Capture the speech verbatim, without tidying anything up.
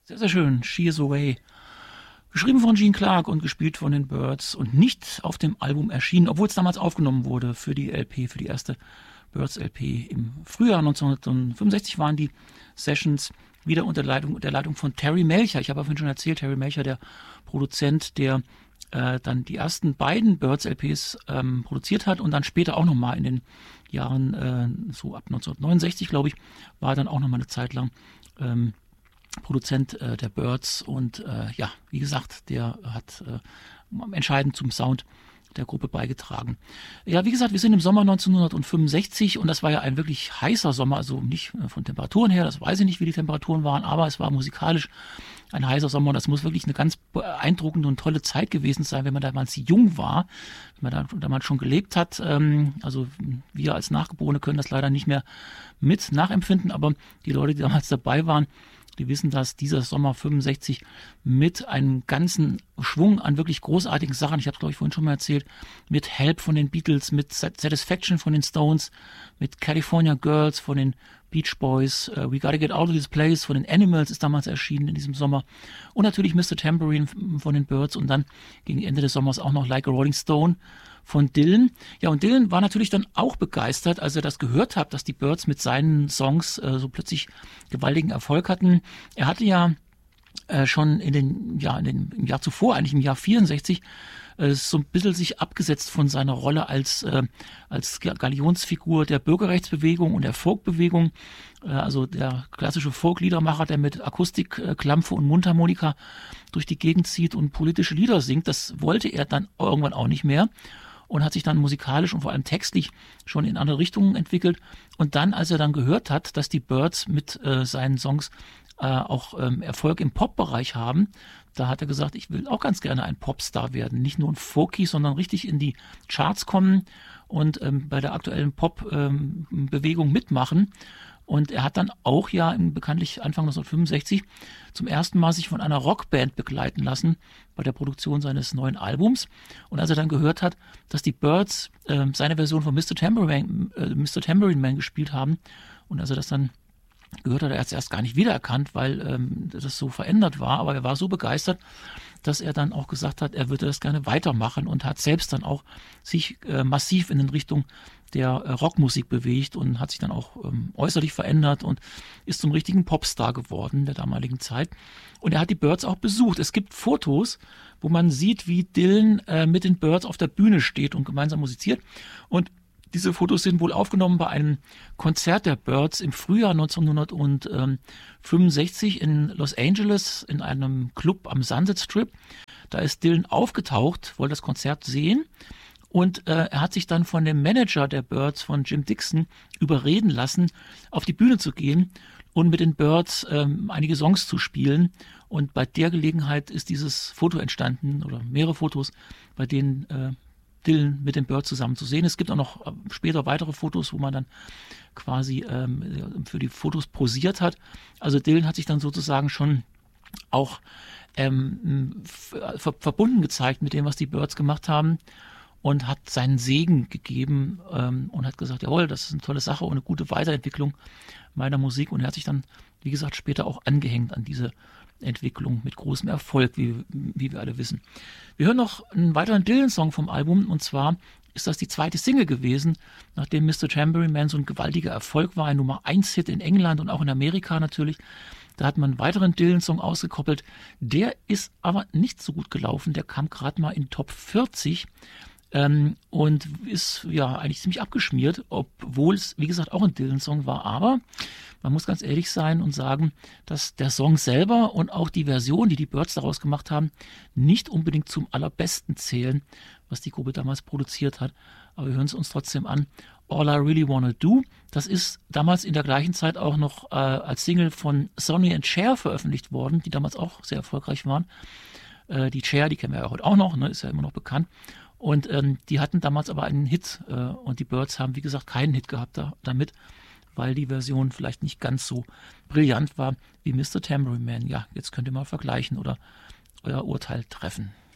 Sehr, sehr schön. She Is Away. Geschrieben von Gene Clark und gespielt von den Byrds und nicht auf dem Album erschienen, obwohl es damals aufgenommen wurde für die L P, für die erste Byrds L P. Im Frühjahr neunzehnhundertfünfundsechzig waren die Sessions wieder unter Leitung, der Leitung von Terry Melcher. Ich habe ja vorhin schon erzählt, Terry Melcher, der Produzent, der äh, dann die ersten beiden Byrds L Ps ähm, produziert hat und dann später auch nochmal in den Jahren, äh, so ab neunzehnhundertneunundsechzig, glaube ich, war dann auch nochmal eine Zeit lang ähm, Produzent äh, der Byrds und äh, ja, wie gesagt, der hat äh, entscheidend zum Sound der Gruppe beigetragen. Ja, wie gesagt, wir sind im Sommer neunzehnhundertfünfundsechzig und das war ja ein wirklich heißer Sommer, also nicht äh, von Temperaturen her, das weiß ich nicht, wie die Temperaturen waren, aber es war musikalisch ein heißer Sommer und das muss wirklich eine ganz beeindruckende und tolle Zeit gewesen sein, wenn man damals jung war, wenn man da damals schon gelebt hat. Ähm, also wir als Nachgeborene können das leider nicht mehr mit nachempfinden, aber die Leute, die damals dabei waren, die wissen, dass dieser Sommer fünfundsechzig mit einem ganzen Schwung an wirklich großartigen Sachen, ich habe es glaube ich vorhin schon mal erzählt, mit Help von den Beatles, mit Satisfaction von den Stones, mit California Girls von den Beach Boys, uh, We Gotta Get Out of This Place von den Animals ist damals erschienen in diesem Sommer und natürlich Mister Tambourine von den Byrds und dann gegen Ende des Sommers auch noch Like a Rolling Stone von Dylan. Ja, und Dylan war natürlich dann auch begeistert, als er das gehört hat, dass die Byrds mit seinen Songs äh, so plötzlich gewaltigen Erfolg hatten. Er hatte ja äh, schon in den, ja, in den, im Jahr zuvor, eigentlich im Jahr vierundsechzig, äh, so ein bisschen sich abgesetzt von seiner Rolle als, äh, als Galionsfigur der Bürgerrechtsbewegung und der Folkbewegung. Äh, also der klassische Folkliedermacher, der mit Akustik, äh, Klampfe und Mundharmonika durch die Gegend zieht und politische Lieder singt. Das wollte er dann irgendwann auch nicht mehr. Und hat sich dann musikalisch und vor allem textlich schon in andere Richtungen entwickelt. Und dann, als er dann gehört hat, dass die Byrds mit äh, seinen Songs äh, auch ähm, Erfolg im Pop-Bereich haben, da hat er gesagt, ich will auch ganz gerne ein Popstar werden. Nicht nur ein Folkie, sondern richtig in die Charts kommen und ähm, bei der aktuellen Pop-Bewegung ähm, mitmachen. Und er hat dann auch ja im, bekanntlich Anfang neunzehnhundertfünfundsechzig zum ersten Mal sich von einer Rockband begleiten lassen bei der Produktion seines neuen Albums. Und als er dann gehört hat, dass die Byrds äh, seine Version von Mister Tambourine, äh, Mister Tambourine Man gespielt haben und als er das dann gehört hat, er es erst gar nicht wiedererkannt, weil ähm, das so verändert war, aber er war so begeistert, dass er dann auch gesagt hat, er würde das gerne weitermachen und hat selbst dann auch sich äh, massiv in Richtung der äh, Rockmusik bewegt und hat sich dann auch ähm, äußerlich verändert und ist zum richtigen Popstar geworden der damaligen Zeit. Und er hat die Byrds auch besucht. Es gibt Fotos, wo man sieht, wie Dylan äh, mit den Byrds auf der Bühne steht und gemeinsam musiziert. Und diese Fotos sind wohl aufgenommen bei einem Konzert der Byrds im Frühjahr neunzehnhundertfünfundsechzig in Los Angeles in einem Club am Sunset Strip. Da ist Dylan aufgetaucht, wollte das Konzert sehen und äh, er hat sich dann von dem Manager der Byrds, von Jim Dixon, überreden lassen, auf die Bühne zu gehen und mit den Byrds ähm, einige Songs zu spielen. Und bei der Gelegenheit ist dieses Foto entstanden oder mehrere Fotos, bei denen äh, Dylan mit den Byrds zusammen zu sehen. Es gibt auch noch später weitere Fotos, wo man dann quasi ähm, für die Fotos posiert hat. Also Dylan hat sich dann sozusagen schon auch ähm, ver- verbunden gezeigt mit dem, was die Byrds gemacht haben und hat seinen Segen gegeben ähm, und hat gesagt, jawohl, das ist eine tolle Sache und eine gute Weiterentwicklung meiner Musik. Und er hat sich dann, wie gesagt, später auch angehängt an diese Entwicklung mit großem Erfolg, wie, wie wir alle wissen. Wir hören noch einen weiteren Dylan-Song vom Album und zwar ist das die zweite Single gewesen, nachdem Mister Tambourine Man so ein gewaltiger Erfolg war, ein Nummer eins Hit in England und auch in Amerika natürlich. Da hat man einen weiteren Dylan-Song ausgekoppelt. Der ist aber nicht so gut gelaufen, der kam gerade mal in Top vierzig ähm, und ist ja eigentlich ziemlich abgeschmiert, obwohl es, wie gesagt, auch ein Dylan-Song war, aber man muss ganz ehrlich sein und sagen, dass der Song selber und auch die Version, die die Byrds daraus gemacht haben, nicht unbedingt zum allerbesten zählen, was die Gruppe damals produziert hat. Aber wir hören es uns trotzdem an. All I Really Wanna Do, das ist damals in der gleichen Zeit auch noch äh, als Single von Sonny and Cher veröffentlicht worden, die damals auch sehr erfolgreich waren. Äh, die Cher, die kennen wir ja heute auch noch, ne, ist ja immer noch bekannt. Und ähm, die hatten damals aber einen Hit äh, und die Byrds haben, wie gesagt, keinen Hit gehabt da, damit, weil die Version vielleicht nicht ganz so brillant war wie Mister Tambourine Man. Ja, jetzt könnt ihr mal vergleichen oder euer Urteil treffen.